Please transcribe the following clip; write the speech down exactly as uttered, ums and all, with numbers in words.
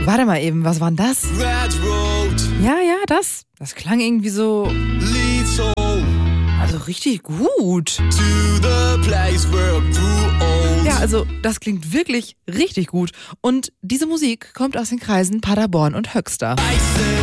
Warte mal eben, was war denn das? Red Road Ja, ja, das. Das klang irgendwie so, leads home also richtig gut. to the place where I grew old. Ja, also das klingt wirklich richtig gut. Und diese Musik kommt aus den Kreisen Paderborn und Höxter. I said